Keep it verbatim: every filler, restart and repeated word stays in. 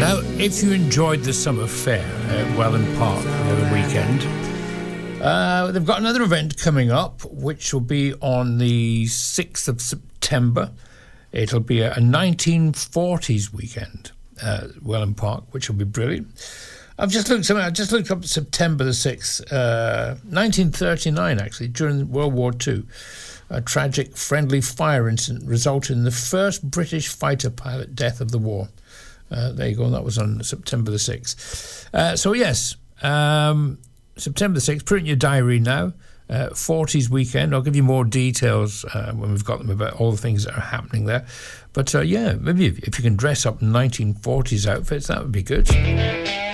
Now, if you enjoyed the summer fair at Welland Park the other weekend, uh, they've got another event coming up, which will be on the sixth of September. It'll be a nineteen forties weekend at Welland Park, which will be brilliant. I've just looked. I just looked up September the sixth, uh, nineteen thirty-nine. Actually, during World War Two, a tragic friendly fire incident resulted in the first British fighter pilot death of the war. Uh, there you go. That was on September the sixth. Uh, so yes, um, September the sixth. Put it in your diary now. Uh, forties weekend. I'll give you more details uh, when we've got them about all the things that are happening there. But uh, yeah, maybe if, if you can dress up in nineteen forties outfits, that would be good.